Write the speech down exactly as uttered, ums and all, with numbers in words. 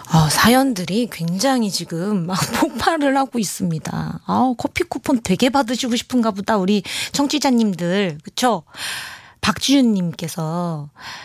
아 사연들이 굉장히 지금 막 폭발을 하고 있습니다. 아우 커피 쿠폰 되게 받으시고 싶은가 보다 우리 청취자님들. 그쵸? 박지윤 님께서